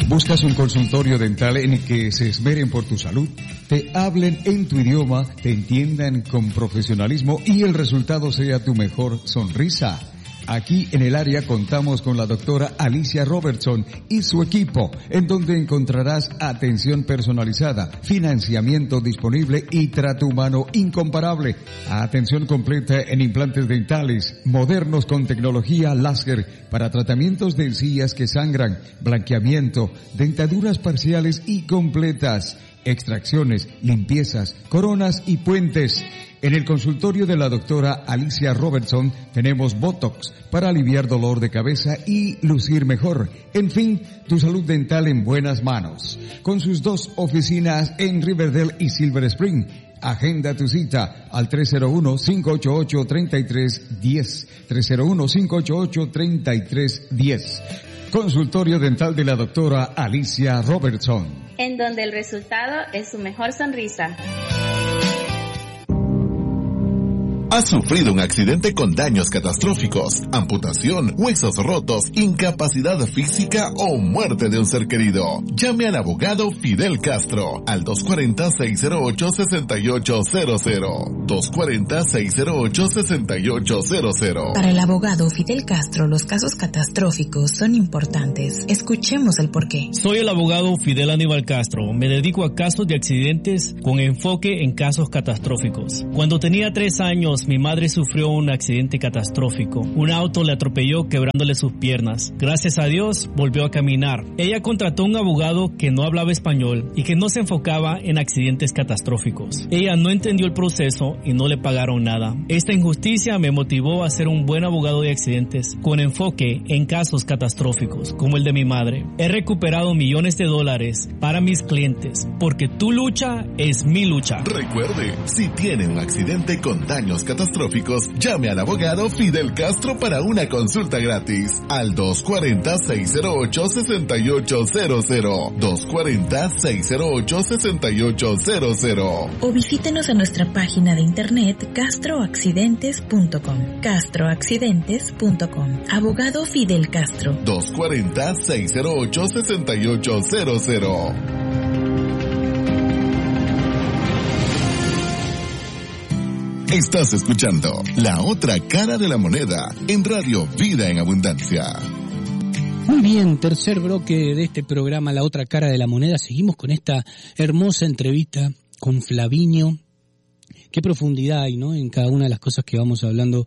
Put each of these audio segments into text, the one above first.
¿Buscas un consultorio dental en el que se esmeren por tu salud? Te hablen en tu idioma, te entiendan con profesionalismo y el resultado sea tu mejor sonrisa. Aquí en el área contamos con la doctora Alicia Robertson y su equipo, en donde encontrarás atención personalizada, financiamiento disponible y trato humano incomparable. Atención completa en implantes dentales, modernos con tecnología láser para tratamientos de encías que sangran, blanqueamiento, dentaduras parciales y completas, extracciones, limpiezas, coronas y puentes. En el consultorio de la doctora Alicia Robertson tenemos Botox para aliviar dolor de cabeza y lucir mejor. En fin, tu salud dental en buenas manos. Con sus 2 oficinas en Riverdale y Silver Spring. Agenda tu cita al 301-588-3310. 301-588-3310. Consultorio dental de la doctora Alicia Robertson. En donde el resultado es su mejor sonrisa. ¿Has sufrido un accidente con daños catastróficos, amputación, huesos rotos, incapacidad física o muerte de un ser querido? Llame al abogado Fidel Castro al 240-608-6800. 240-608-6800. Para el abogado Fidel Castro, los casos catastróficos son importantes. Escuchemos el porqué. Soy el abogado Fidel Aníbal Castro. Me dedico a casos de accidentes con enfoque en casos catastróficos. Cuando tenía 3 años, mi madre sufrió un accidente catastrófico. Un auto le atropelló quebrándole sus piernas. Gracias a Dios, volvió a caminar. Ella contrató un abogado que no hablaba español y que no se enfocaba en accidentes catastróficos. Ella no entendió el proceso y no le pagaron nada. Esta injusticia me motivó a ser un buen abogado de accidentes con enfoque en casos catastróficos, como el de mi madre. He recuperado millones de dólares para mis clientes, porque tu lucha es mi lucha. Recuerde, si tiene un accidente con daños catastróficos, llame al abogado Fidel Castro para una consulta gratis al 240-608-6800. 240-608-6800. O visítenos en nuestra página de internet castroaccidentes.com. castroaccidentes.com. Abogado Fidel Castro. 240-608-6800. Estás escuchando La Otra Cara de la Moneda en Radio Vida en Abundancia. Muy bien, tercer bloque de este programa La Otra Cara de la Moneda. Seguimos con esta hermosa entrevista con Flavinio. Qué profundidad hay, ¿no?, en cada una de las cosas que vamos hablando.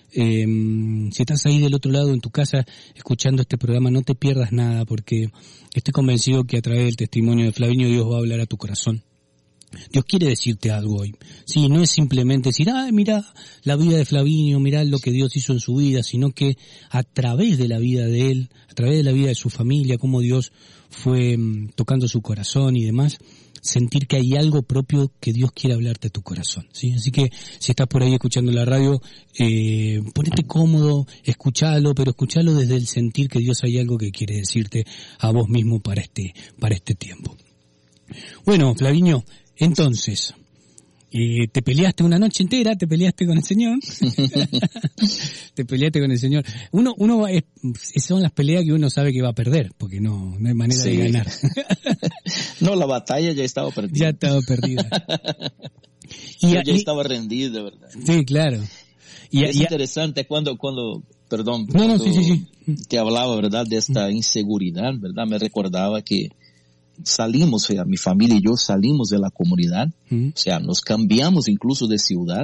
Si estás ahí del otro lado en tu casa escuchando este programa, no te pierdas nada, porque estoy convencido que a través del testimonio de Flavinio Dios va a hablar a tu corazón. Dios quiere decirte algo hoy. Sí, no es simplemente decir, mira la vida de Flavinio, mira lo que Dios hizo en su vida, sino que a través de la vida de él, a través de la vida de su familia, cómo Dios fue tocando su corazón y demás, sentir que hay algo propio que Dios quiere hablarte a tu corazón, ¿sí? Así que si estás por ahí escuchando la radio, ponete cómodo, escuchalo, pero escuchalo desde el sentir que Dios hay algo que quiere decirte a vos mismo para este tiempo. Bueno, Flavinio, entonces, te peleaste una noche entera, te peleaste con el Señor. Te peleaste con el Señor. Son las peleas que uno sabe que va a perder, porque no hay manera de ganar. No, la batalla ya estaba perdida. Ya estaba perdida. Ya estaba rendido, de verdad. Sí, claro. Es interesante cuando sí. Te hablaba, ¿verdad?, de esta inseguridad, ¿verdad? Me recordaba que salimos, o sea, mi familia y yo salimos de la comunidad, o sea, nos cambiamos incluso de ciudad,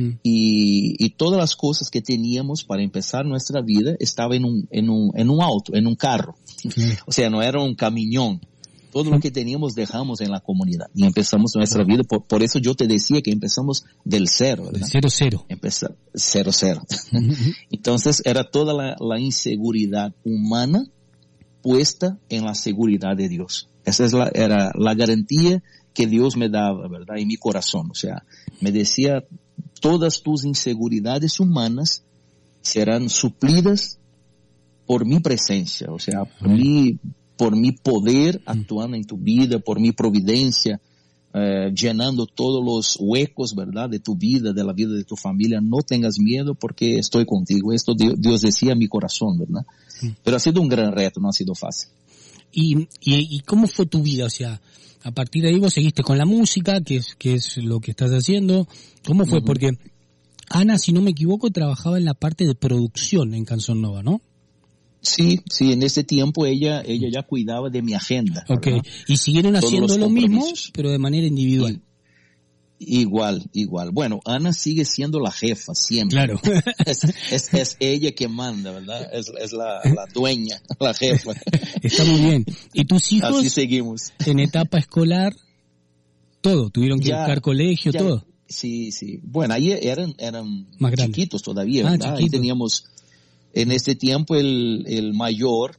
y todas las cosas que teníamos para empezar nuestra vida estaba en un auto, en un carro, o sea, no era un camión. Todo lo que teníamos dejamos en la comunidad y empezamos nuestra vida. Por eso yo te decía que empezamos del cero, ¿verdad? Del cero. Empezar 0. Entonces era toda la inseguridad humana puesta en la seguridad de Dios. Esa era la garantía que Dios me daba, ¿verdad? En mi corazón. O sea, me decía, todas tus inseguridades humanas serán suplidas por mi presencia. O sea, por mi poder actuando en tu vida, por mi providencia, llenando todos los huecos, ¿verdad?, de tu vida, de la vida de tu familia. No tengas miedo porque estoy contigo. Esto Dios decía a mi corazón, ¿verdad? Pero ha sido un gran reto, no ha sido fácil. ¿Y cómo fue tu vida? O sea, a partir de ahí vos seguiste con la música, que es lo que estás haciendo. ¿Cómo fue? Porque Ana, si no me equivoco, trabajaba en la parte de producción en Canción Nova, ¿no? Sí, en ese tiempo ella ya cuidaba de mi agenda. Okay. ¿verdad? Y siguieron haciendo lo mismo, pero de manera individual. Igual. Bueno, Ana sigue siendo la jefa siempre. Claro. Es ella que manda, ¿verdad? Es la dueña, la jefa. Está muy bien. ¿Y tus hijos? Así seguimos. En etapa escolar, todo, tuvieron que buscar colegio, todo. Sí. Bueno, ahí eran más chiquitos todavía, ¿verdad? Ahí teníamos, en ese tiempo el mayor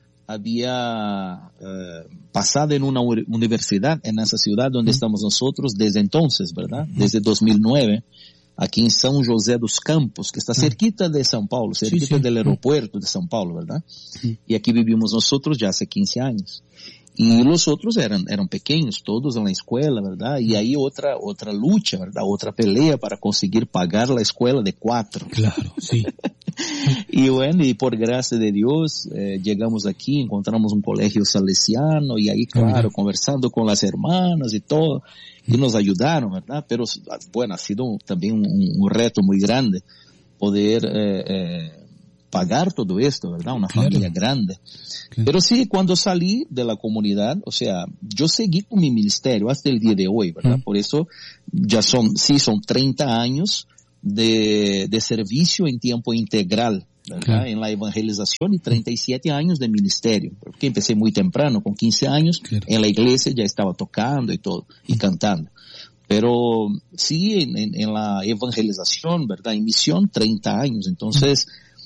había pasado en una universidad en esa ciudad donde estamos nosotros desde entonces, ¿verdad? Desde 2009, aquí en São José dos Campos, que está cerquita de São Paulo, cerquita del aeropuerto de São Paulo, ¿verdad? Y aquí vivimos nosotros ya hace 15 años. Y los otros eran pequeños, todos en la escuela, ¿verdad? Y ahí otra lucha, ¿verdad? Otra pelea para conseguir pagar la escuela de 4. Claro, sí. Y bueno, y por gracia de Dios, llegamos aquí, encontramos un colegio salesiano y ahí, claro, conversando con las hermanas y todo, y nos ayudaron, ¿verdad? Pero bueno, ha sido también un reto muy grande poder pagar todo esto, ¿verdad? Una familia grande. Claro. Pero sí, cuando salí de la comunidad, o sea, yo seguí con mi ministerio hasta el día de hoy, ¿verdad? Por eso ya son 30 años de servicio en tiempo integral, ¿verdad? En la evangelización y 37 años de ministerio, porque empecé muy temprano, con 15 años, en la iglesia ya estaba tocando y todo, y cantando. Pero sí, en la evangelización, ¿verdad? En misión, 30 años. Entonces,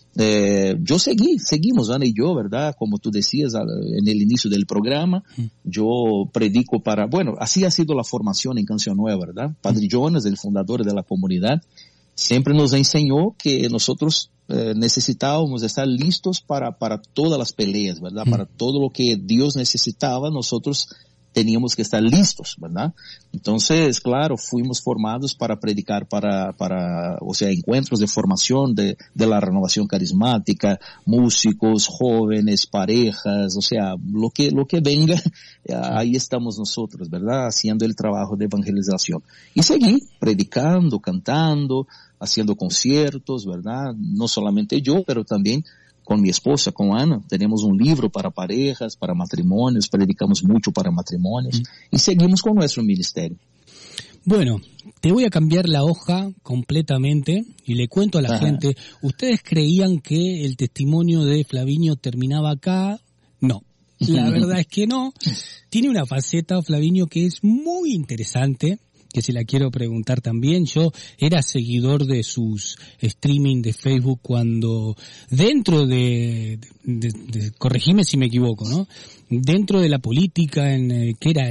seguimos, Ana y yo, ¿verdad? Como tú decías en el inicio del programa, yo predico bueno, así ha sido la formación en Canción Nueva, ¿verdad? Padre Jonas, el fundador de la comunidad, siempre nos enseñó que nosotros necesitábamos estar listos para todas las peleas, ¿verdad? Para todo lo que Dios necesitaba, nosotros teníamos que estar listos, ¿verdad? Entonces, claro, fuimos formados para predicar o sea, encuentros de formación de la renovación carismática, músicos, jóvenes, parejas, o sea, lo que venga, ahí estamos nosotros, ¿verdad? Haciendo el trabajo de evangelización. Y seguí predicando, cantando, haciendo conciertos, ¿verdad? No solamente yo, pero también con mi esposa, con Ana, tenemos un libro para parejas, para matrimonios, predicamos mucho para matrimonios y seguimos con nuestro ministerio. Bueno, te voy a cambiar la hoja completamente y le cuento a la gente, ¿ustedes creían que el testimonio de Flavinio terminaba acá? No, la verdad es que no. Tiene una faceta, Flavinio, que es muy interesante, que se la quiero preguntar también. Yo era seguidor de sus streaming de Facebook cuando dentro de corregime si me equivoco, ¿no? Dentro de la política, ¿qué era?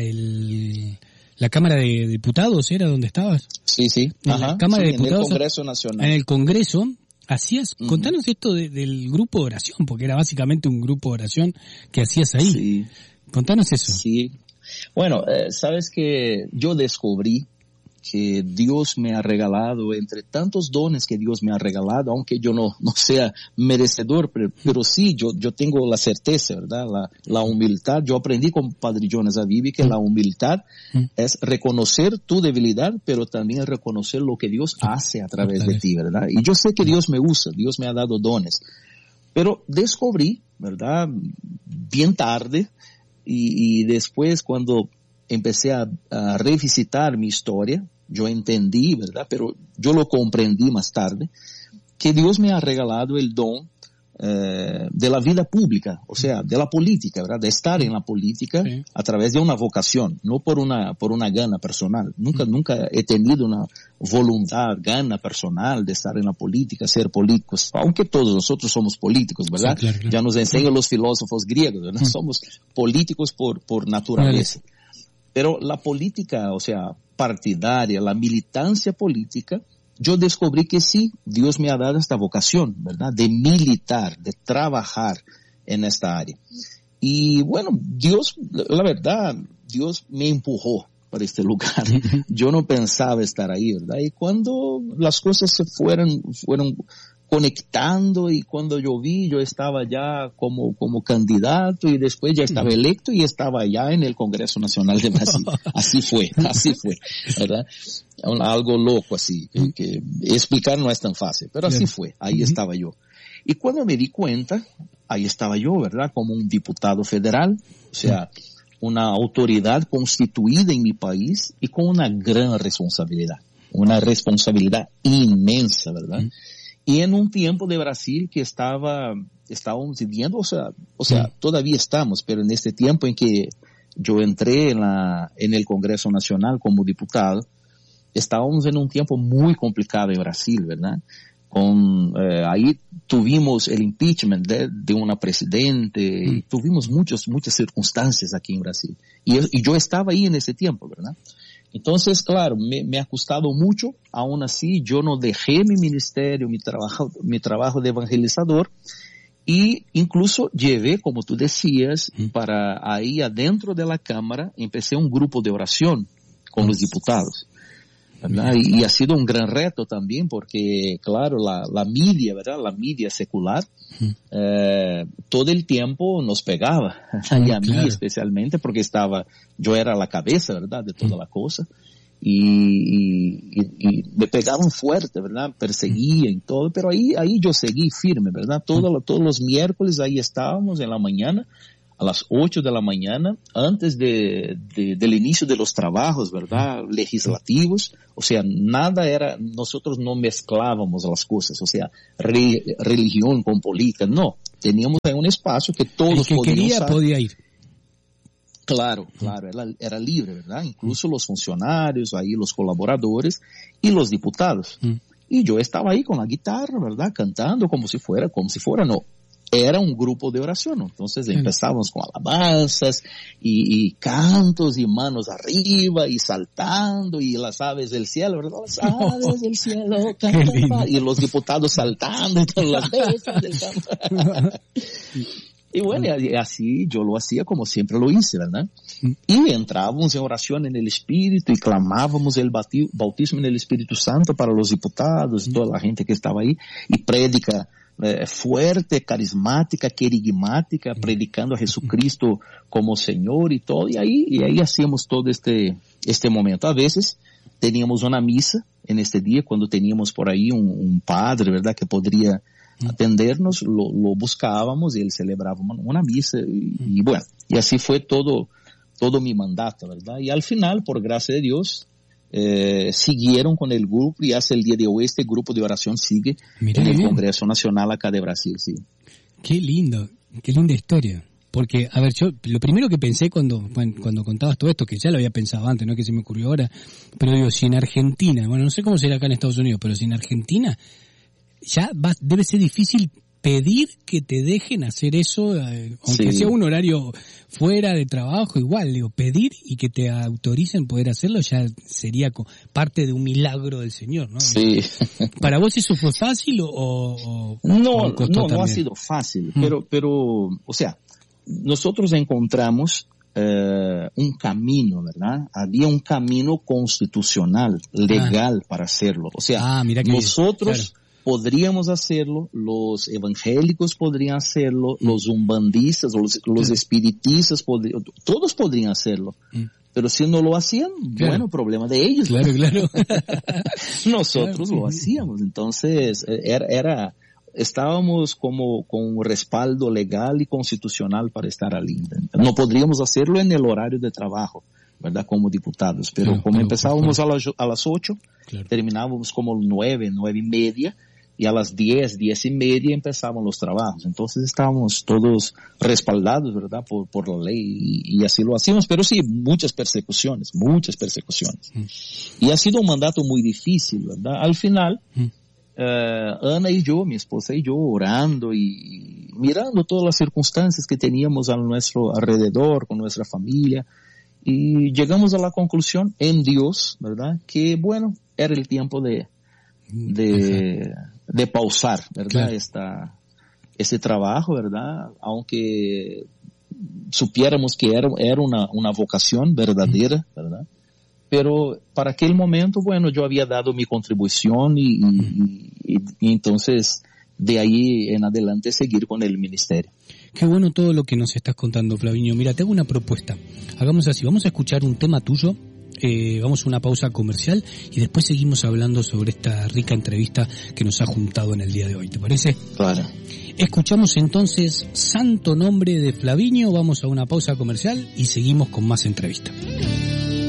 La Cámara de Diputados, ¿era donde estabas? Sí. En la Cámara de Diputados. En el Congreso Nacional. En el Congreso. Hacías, contanos esto del grupo de oración, porque era básicamente un grupo de oración que hacías ahí. Sí. Contanos eso. Sí. Bueno, sabes que yo descubrí que Dios me ha regalado, entre tantos dones que Dios me ha regalado, aunque yo no sea merecedor, pero sí, yo tengo la certeza, ¿verdad? La humildad. Yo aprendí con Padre Jonas Avivi que la humildad es reconocer tu debilidad, pero también reconocer lo que Dios hace a través de ti, ¿verdad? Y yo sé que Dios me usa, Dios me ha dado dones, pero descubrí, ¿verdad? Bien tarde, y después cuando empecé a revisitar mi historia, yo entendí, ¿verdad? Pero yo lo comprendí más tarde, que Dios me ha regalado el don de la vida pública, o sea, de la política, ¿verdad? De estar en la política a través de una vocación, no por una gana personal. Nunca he tenido una voluntad, gana personal de estar en la política, ser políticos, aunque todos nosotros somos políticos, ¿verdad? Sí, claro. Ya nos enseñan los filósofos griegos, ¿verdad? Somos políticos por naturaleza. Pero la política, o sea, partidaria, la militancia política, yo descubrí que sí, Dios me ha dado esta vocación, ¿verdad? De militar, de trabajar en esta área. Y bueno, Dios, la verdad, Dios me empujó para este lugar. Yo no pensaba estar ahí, ¿verdad? Y cuando las cosas se fueron conectando, y cuando yo vi, yo estaba ya como candidato, y después ya estaba electo y estaba ya en el Congreso Nacional de Brasil. Así fue, ¿verdad? Algo loco así, que explicar no es tan fácil, pero así fue, ahí estaba yo. Y cuando me di cuenta, ahí estaba yo, ¿verdad? Como un diputado federal, o sea, una autoridad constituida en mi país y con una gran responsabilidad, una responsabilidad inmensa, ¿verdad? Y en un tiempo de Brasil que estábamos viviendo, o sea, todavía estamos, pero en este tiempo en que yo entré en el Congreso Nacional como diputado, estábamos en un tiempo muy complicado en Brasil, ¿verdad? Ahí tuvimos el impeachment de una presidente, y tuvimos muchas circunstancias aquí en Brasil. Y yo estaba ahí en ese tiempo, ¿verdad? Entonces, claro, me ha costado mucho. Aún así, yo no dejé mi ministerio, mi trabajo de evangelizador, y incluso llevé, como tú decías, para ahí adentro de la Cámara, empecé un grupo de oración con los diputados, ¿verdad? Y ha sido un gran reto también, porque, claro, la media, ¿verdad? La media secular, todo el tiempo nos pegaba, y a mí especialmente, porque yo era la cabeza, ¿verdad?, de toda la cosa, y me pegaban fuerte, ¿verdad?, perseguían y todo, pero ahí yo seguí firme, ¿verdad? Todos los miércoles ahí estábamos en la mañana, a las 8 de la mañana, antes del inicio de los trabajos, ¿verdad?, legislativos. O sea, nosotros no mezclábamos las cosas, o sea, religión con política, no. Teníamos ahí un espacio que todos podían usar. Podía ir. Claro, era libre, ¿verdad? Incluso los funcionarios, ahí los colaboradores y los diputados. Y yo estaba ahí con la guitarra, ¿verdad?, cantando como si fuera, no. Era un grupo de oración, entonces empezamos con alabanzas y cantos y manos arriba y saltando y las aves del cielo, ¿verdad? Las aves del cielo cantan, y los diputados saltando y todas las mesas del campo. Y bueno, y así yo lo hacía como siempre lo hice, ¿verdad? Y entrábamos en oración en el Espíritu y clamábamos el bautismo en el Espíritu Santo para los diputados y toda la gente que estaba ahí, y prédica fuerte, carismática, querigmática, predicando a Jesucristo como Señor y todo, y ahí hacíamos todo este momento. A veces teníamos una misa en este día, cuando teníamos por ahí un padre, ¿verdad?, que podría atendernos, lo buscábamos y él celebraba una misa, y bueno, y así fue todo mi mandato, ¿verdad? Y al final, por gracia de Dios, siguieron con el grupo, y hasta el día de hoy este grupo de oración sigue en el Congreso Nacional acá de Brasil, sí. Qué linda historia. Porque, a ver, yo lo primero que pensé cuando contabas todo esto, que ya lo había pensado antes, no es que se me ocurrió ahora, pero digo, si en Argentina, bueno, no sé cómo será acá en Estados Unidos, pero si en Argentina ya debe ser difícil pedir que te dejen hacer eso, aunque sea un horario fuera de trabajo, igual, digo, pedir y que te autoricen poder hacerlo ya sería parte de un milagro del Señor, ¿no? Sí. ¿Para vos eso fue fácil o no ha sido fácil, pero, o sea, nosotros encontramos un camino, ¿verdad? Había un camino constitucional, legal para hacerlo. O sea, nosotros podríamos hacerlo, los evangélicos podrían hacerlo, los umbandistas, los espiritistas, todos podrían hacerlo. Pero si no lo hacían, bueno, problema de ellos. Claro. Nosotros lo hacíamos. Entonces, estábamos como con un respaldo legal y constitucional para estar allí. No podríamos hacerlo en el horario de trabajo, ¿verdad?, como diputados. Pero como empezábamos a las 8, terminábamos como 9:30, y a las 10:30 empezaban los trabajos. Entonces estábamos todos respaldados, ¿verdad?, por la ley, y así lo hacíamos. Pero sí, muchas persecuciones. Y ha sido un mandato muy difícil, ¿verdad? Al final, Ana y yo, mi esposa y yo, orando y mirando todas las circunstancias que teníamos a nuestro alrededor, con nuestra familia, y llegamos a la conclusión en Dios, ¿verdad?, que bueno, era el tiempo de pausar, ¿verdad?, ese trabajo, ¿verdad?, aunque supiéramos que era una vocación verdadera, ¿verdad? Pero para aquel momento, bueno, yo había dado mi contribución y entonces de ahí en adelante seguir con el ministerio. Qué bueno todo lo que nos estás contando, Flavinio. Mira, te hago una propuesta. Hagamos así, vamos a escuchar un tema tuyo, vamos a una pausa comercial y después seguimos hablando sobre esta rica entrevista que nos ha juntado en el día de hoy. ¿Te parece? Claro. Escuchamos entonces Santo Nombre de Flavinio, vamos a una pausa comercial y seguimos con más entrevista.